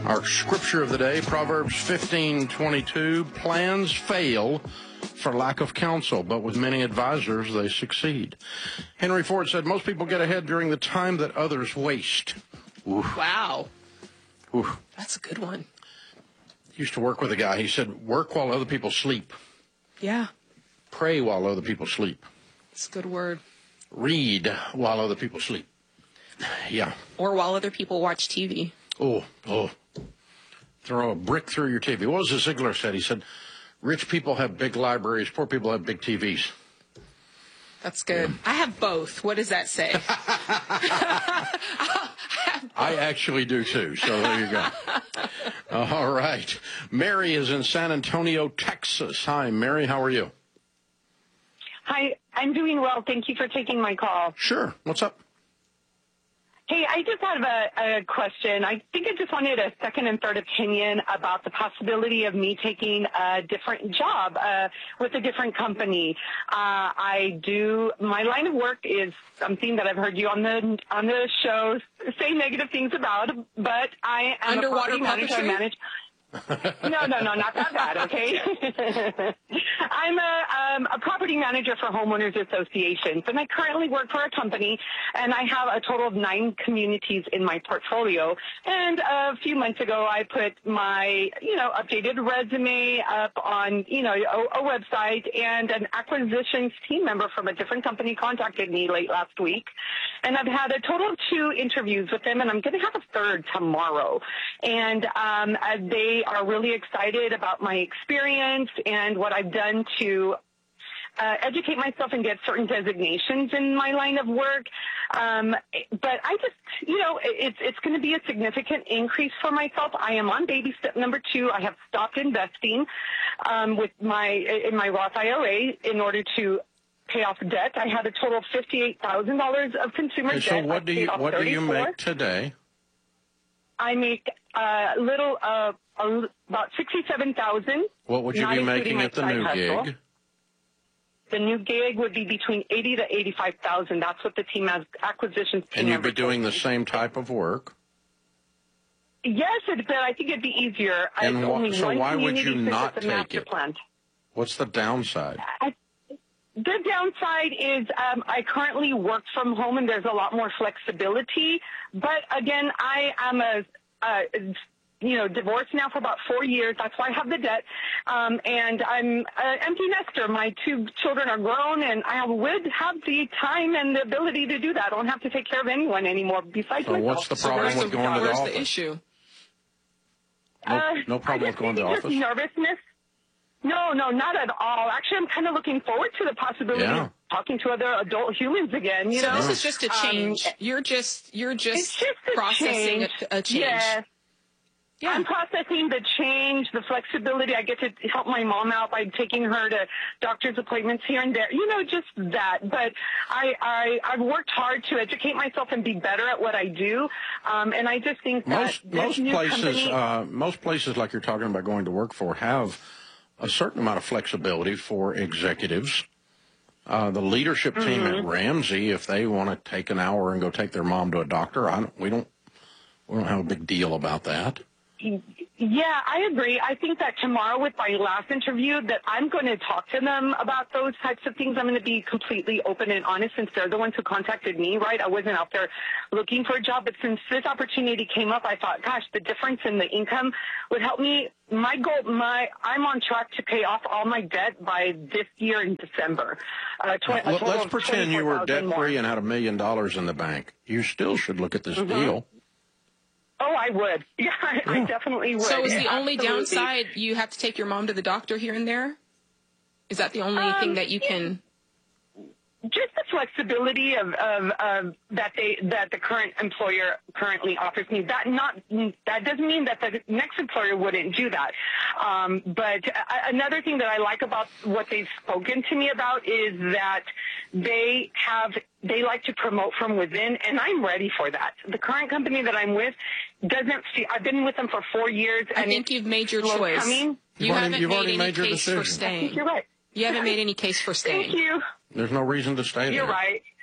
Our scripture of the day, Proverbs 15:22, plans fail for lack of counsel, but with many advisors, they succeed. Henry Ford said, most people get ahead during the time that others waste. Oof. Wow. Oof. That's a good one. Used to work with a guy. He said, work while other people sleep. Yeah. Pray while other people sleep. It's a good word. Read while other people sleep. Yeah. Or while other people watch TV. Oh. Throw a brick through your TV. What was it Ziegler said? He said, rich people have big libraries, poor people have big TVs. That's good. Yeah. I have both. What does that say? I actually do, too. So there you go. All right. Mary is in San Antonio, Texas. Hi, Mary. How are you? Hi. I'm doing well. Thank you for taking my call. Sure. What's up? Hey, I just have a question. I think I just wanted a second and third opinion about the possibility of me taking a different job with a different company. My line of work is something that I've heard you on the show say negative things about, but I am underwater a property manager. I manage. No, not that bad, okay? I'm a property manager for homeowners associations, and I currently work for a company, and I have a total of 9 communities in my portfolio. And a few months ago, I put my, updated resume up on, a website, and an acquisitions team member from a different company contacted me late last week. And I've had a total of 2 interviews with them, and I'm going to have a third tomorrow. And they are really excited about my experience and what I've done to educate myself and get certain designations in my line of work. But I just, it's going to be a significant increase for myself. I am on baby step number 2. I have stopped investing in my Roth IRA in order to pay off debt. I had a total of $58,000 of consumer debt. So what do you make today? I make about $67,000. What would you be making at the new gig? The new gig would be between $80,000 to $85,000. That's what the team has acquisitions team. And you'd be doing the same type of work. Yes, but I think it'd be easier. And why would you not take it? Plan. What's the downside? The downside is I currently work from home, and there's a lot more flexibility. But again, I am divorced now for about 4 years. That's why I have the debt. And I'm an empty nester. My 2 children are grown, and I would have the time and the ability to do that. I don't have to take care of anyone anymore besides myself. So what's the problem with going to the office? Where's the issue? No problem with going to the office? Nervousness. No, not at all. Actually, I'm kind of looking forward to the possibility of talking to other adult humans again. So this is just a change. You're just processing a change. Yes. Yeah. I'm processing the change, the flexibility. I get to help my mom out by taking her to doctor's appointments here and there. Just that. But I've worked hard to educate myself and be better at what I do. And I just think that most places like you're talking about going to work for have a certain amount of flexibility for executives. The leadership team at Ramsey, if they want to take an hour and go take their mom to a doctor, we don't have a big deal about that. Yeah, I agree. I think that tomorrow with my last interview that I'm going to talk to them about those types of things. I'm going to be completely open and honest since they're the ones who contacted me, right? I wasn't out there looking for a job, but since this opportunity came up, I thought, gosh, the difference in the income would help me. My goal, I'm on track to pay off all my debt by this year in December. Let's pretend you were debt-free and had $1 million in the bank. You still should look at this deal. Oh, I would. Yeah, I definitely would. So is the only downside you have to take your mom to the doctor here and there? Is that the only thing that you can? Just the flexibility of that the current employer currently offers me. That doesn't mean that the next employer wouldn't do that. But another thing that I like about what they've spoken to me about is that they like to promote from within, and I'm ready for that. The current company that I'm with doesn't see. I've been with them for 4 years. I think you've made your choice. You haven't made any case for staying. I think you're right. You haven't made any case for staying. Thank you. There's no reason to stay there. You're right.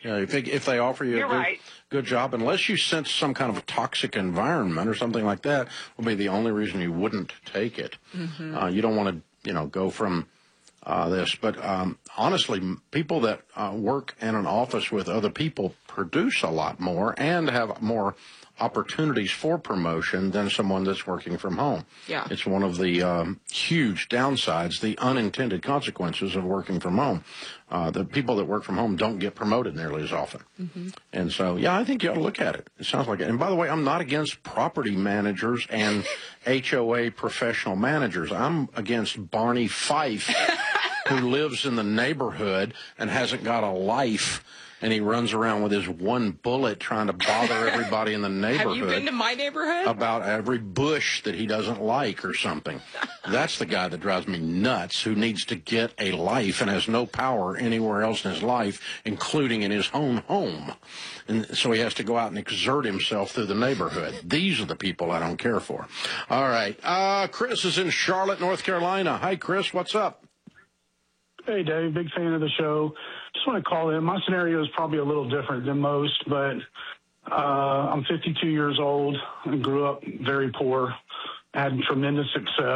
Yeah, if they offer you a good job, unless you sense some kind of a toxic environment or something like that, will be the only reason you wouldn't take it. Mm-hmm. You don't want to, go from this. But honestly, people that work in an office with other people produce a lot more and have more opportunities for promotion than someone that's working from home. Yeah. It's one of the huge downsides, the unintended consequences of working from home. The people that work from home don't get promoted nearly as often. Mm-hmm. And so, yeah, I think you ought to look at it. It sounds like it. And by the way, I'm not against property managers and HOA professional managers. I'm against Barney Fife, who lives in the neighborhood and hasn't got a life, and he runs around with his one bullet trying to bother everybody in the neighborhood. Have you been to my neighborhood? About every bush that he doesn't like or something. That's the guy that drives me nuts, who needs to get a life and has no power anywhere else in his life, including in his own home. And so he has to go out and exert himself through the neighborhood. These are the people I don't care for. All right. Chris is in Charlotte, North Carolina. Hi, Chris. What's up? Hey, Dave. Big fan of the show. Just want to call in. My scenario is probably a little different than most, but I'm 52 years old and grew up very poor, had tremendous success.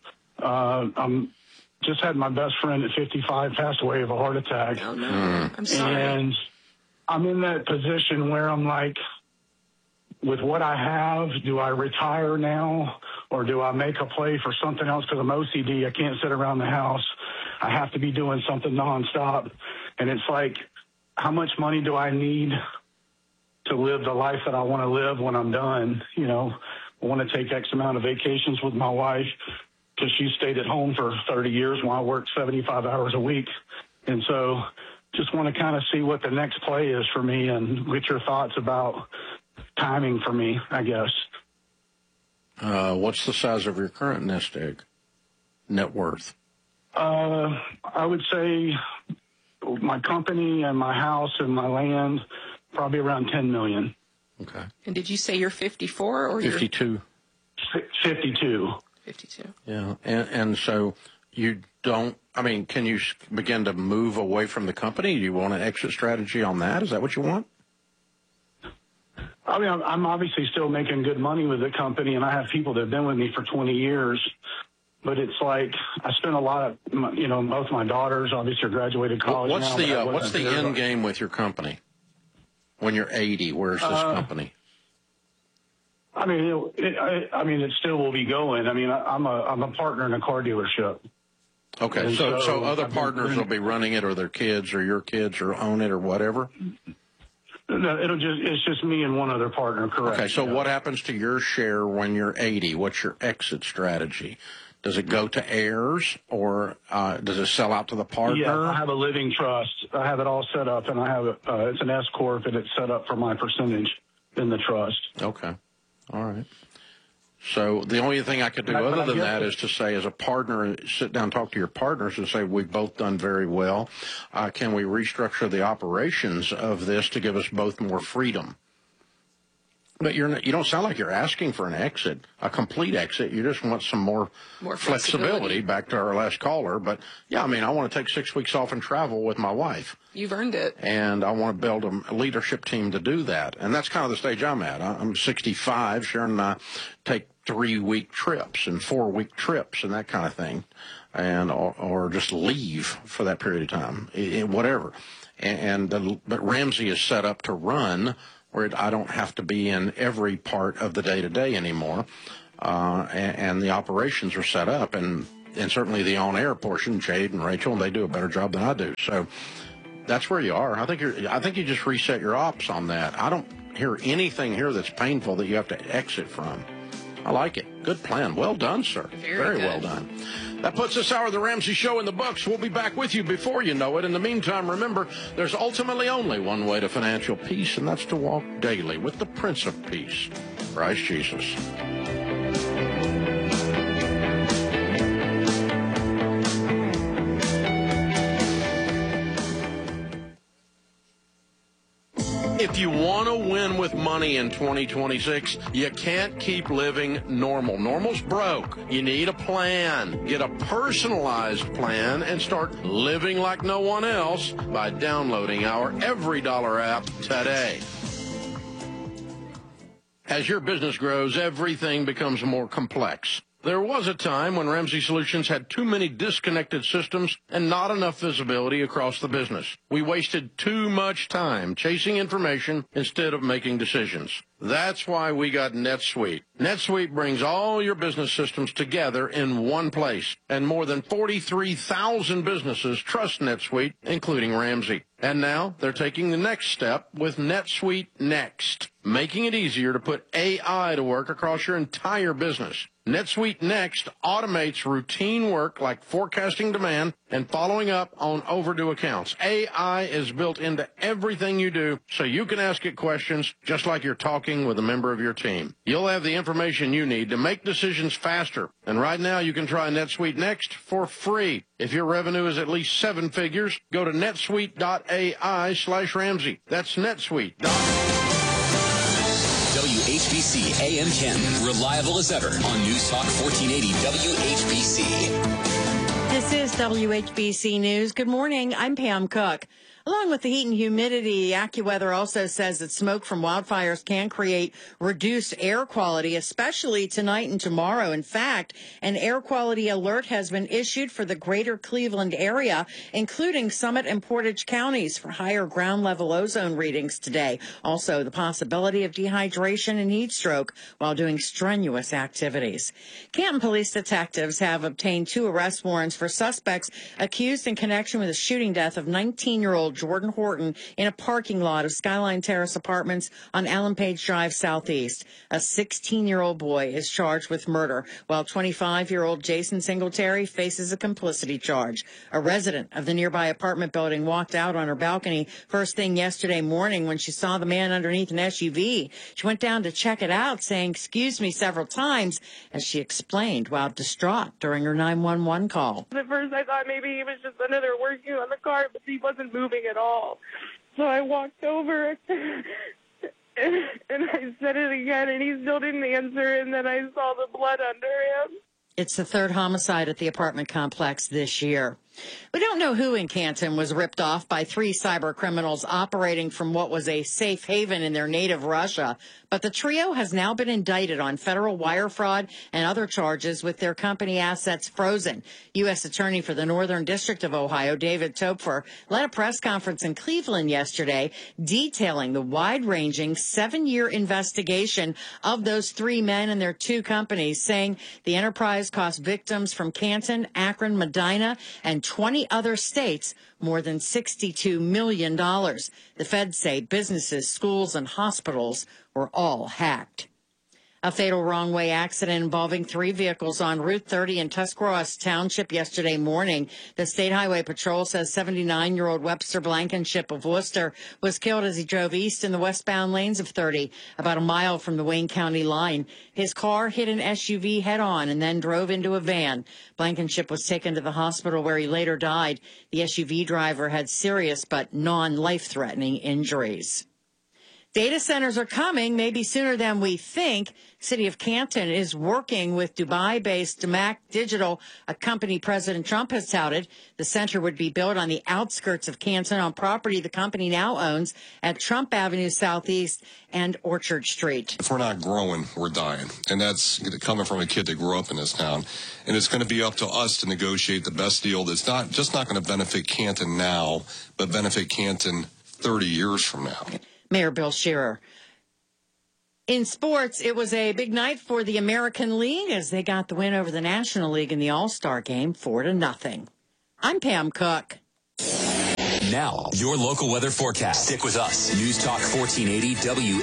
I'm just had my best friend at 55 pass away of a heart attack. Oh, no. I'm sorry. And I'm in that position where I'm like, with what I have, do I retire now or do I make a play for something else? Because I'm OCD. I can't sit around the house. I have to be doing something nonstop. And it's like, how much money do I need to live the life that I want to live when I'm done? I want to take X amount of vacations with my wife because she stayed at home for 30 years while I worked 75 hours a week. And so just want to kind of see what the next play is for me and get your thoughts about timing for me, I guess. What's the size of your current nest egg? Net worth? I would say my company and my house and my land, probably around $10 million. Okay. And did you say you're 54 or 52? 52. 52. Yeah. And so you don't, can you begin to move away from the company? Do you want an exit strategy on that? Is that what you want? I'm obviously still making good money with the company, and I have people that have been with me for 20 years. But it's like I spent a lot of, both my daughters obviously are graduated college. What's the end game with your company? When you're 80, where's this company? It still will be going. I'm a partner in a car dealership. Okay, so other partners will be running it, or their kids, or your kids, or own it, or whatever. No, it's just me and one other partner. Correct. Okay, so what happens to your share when you're 80? What's your exit strategy? Does it go to heirs, or does it sell out to the partner? Yeah, I have a living trust. I have it all set up, and I have it's an S corp, and it's set up for my percentage in the trust. Okay, all right. So the only thing I could do other than that is to say, as a partner, sit down, talk to your partners, and say we've both done very well. Can we restructure the operations of this to give us both more freedom? But you don't sound like you're asking for an exit, a complete exit. You just want some more flexibility, back to our last caller. But, yeah, I want to take 6 weeks off and travel with my wife. You've earned it. And I want to build a leadership team to do that. And that's kind of the stage I'm at. I'm 65. Sharon and I take 3-week trips and 4-week trips and that kind of thing, and or just leave for that period of time, whatever. But Ramsey is set up to run where I don't have to be in every part of the day-to-day anymore, and the operations are set up, and certainly the on-air portion, Jade and Rachel, and they do a better job than I do. So that's where you are. I think you just reset your ops on that. I don't hear anything here that's painful that you have to exit from. I like it. Good plan. Well done, sir. Very well done. That puts this hour of the Ramsey Show in the books. We'll be back with you before you know it. In the meantime, remember, there's ultimately only one way to financial peace, and that's to walk daily with the Prince of Peace, Christ Jesus. If If you want to win with money in 2026, you can't keep living normal. Normal's broke. You need a plan. Get a personalized plan and start living like no one else by downloading our EveryDollar app today. As your business grows, everything becomes more complex. There was a time when Ramsey Solutions had too many disconnected systems and not enough visibility across the business. We wasted too much time chasing information instead of making decisions. That's why we got NetSuite. NetSuite brings all your business systems together in one place, and more than 43,000 businesses trust NetSuite, including Ramsey. And now they're taking the next step with NetSuite Next, making it easier to put AI to work across your entire business. NetSuite Next automates routine work like forecasting demand and following up on overdue accounts. AI is built into everything you do, so you can ask it questions just like you're talking with a member of your team. You'll have the information you need to make decisions faster. And right now you can try NetSuite Next for free. If your revenue is at least 7 figures, go to netsuite.ai/Ramsey. That's netsuite.ai. WHBC AM 10, reliable as ever on News Talk 1480 WHBC. This is WHBC News. Good morning. I'm Pam Cook. Along with the heat and humidity, AccuWeather also says that smoke from wildfires can create reduced air quality, especially tonight and tomorrow. In fact, an air quality alert has been issued for the greater Cleveland area, including Summit and Portage counties, for higher ground level ozone readings today. Also, the possibility of dehydration and heat stroke while doing strenuous activities. Canton police detectives have obtained 2 arrest warrants for suspects accused in connection with the shooting death of 19-year-old Jordan Horton in a parking lot of Skyline Terrace Apartments on Allen Page Drive Southeast. A 16-year-old boy is charged with murder, while 25-year-old Jason Singletary faces a complicity charge. A resident of the nearby apartment building walked out on her balcony first thing yesterday morning when she saw the man underneath an SUV. She went down to check it out, saying, "Excuse me," several times, as she explained while distraught during her 911 call. At first I thought maybe he was just another working on the car, but he wasn't moving at all. So I walked over and I said it again, and he still didn't answer, and then I saw the blood under him. It's the 3rd homicide at the apartment complex this year. We don't know who in Canton was ripped off by 3 cyber criminals operating from what was a safe haven in their native Russia, but the trio has now been indicted on federal wire fraud and other charges with their company assets frozen. U.S. Attorney for the Northern District of Ohio, David Topfer, led a press conference in Cleveland yesterday detailing the wide-ranging 7-year investigation of those 3 men and their 2 companies, saying the enterprise cost victims from Canton, Akron, Medina, and 20 other states more than $62 million. The feds say businesses, schools, and hospitals were all hacked. A fatal wrong-way accident involving 3 vehicles on Route 30 in Tuscarawas Township yesterday morning. The State Highway Patrol says 79-year-old Webster Blankenship of Worcester was killed as he drove east in the westbound lanes of 30, about a mile from the Wayne County line. His car hit an SUV head-on and then drove into a van. Blankenship was taken to the hospital where he later died. The SUV driver had serious but non-life-threatening injuries. Data centers are coming, maybe sooner than we think. City of Canton is working with Dubai-based Damac Digital, a company President Trump has touted. The center would be built on the outskirts of Canton on property the company now owns at Trump Avenue Southeast and Orchard Street. If we're not growing, we're dying. And that's coming from a kid that grew up in this town. And it's going to be up to us to negotiate the best deal that's not going to benefit Canton now, but benefit Canton 30 years from now. Mayor Bill Shearer. In sports, it was a big night for the American League as they got the win over the National League in the All-Star game 4-0. I'm Pam Cook. Now, your local weather forecast. Stick with us. News Talk 1480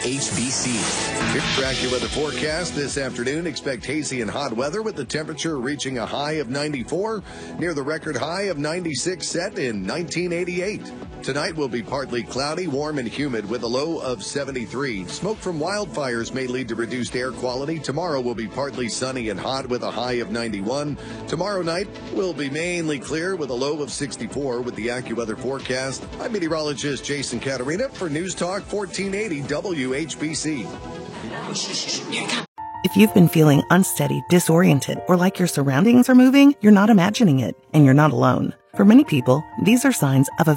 WHBC. Here's your AccuWeather forecast this afternoon. Expect hazy and hot weather with the temperature reaching a high of 94 near the record high of 96 set in 1988. Tonight will be partly cloudy, warm and humid with a low of 73. Smoke from wildfires may lead to reduced air quality. Tomorrow will be partly sunny and hot with a high of 91. Tomorrow night will be mainly clear with a low of 64 with the AccuWeather forecast. forecast. I'm meteorologist Jason Caterina for News Talk 1480 WHBC. If you've been feeling unsteady, disoriented, or like your surroundings are moving, you're not imagining it, and you're not alone. For many people, these are signs of a